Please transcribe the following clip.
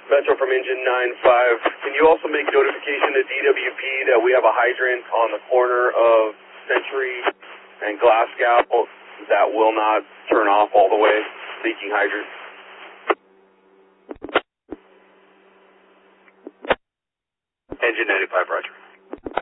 Metro from engine 9-5. Can you also make notification to DWP that we have a hydrant on the corner of Century and Glasgow that will not turn off all the way, leaking hydrant? Engine 95, roger.